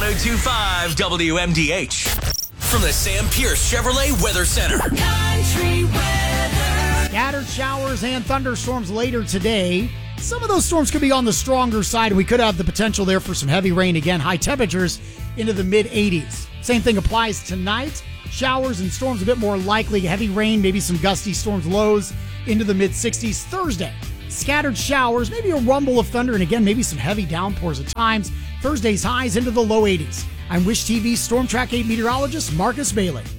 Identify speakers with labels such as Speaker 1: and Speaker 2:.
Speaker 1: 102.5 WMDH. From the Sam Pierce Chevrolet Weather Center.
Speaker 2: Country weather.
Speaker 3: Scattered showers and thunderstorms later today. Some of those storms could be on the stronger side. We could have the potential there for some heavy rain again. High temperatures into the mid-80s. Same thing applies tonight. Showers and storms a bit more likely. Heavy rain, maybe some gusty storms, lows into the mid-60s. Thursday, scattered showers, maybe a rumble of thunder, and again, maybe some heavy downpours at times. Thursday's highs into the low 80s. I'm Wish TV Storm Track 8 meteorologist Marcus Bailey.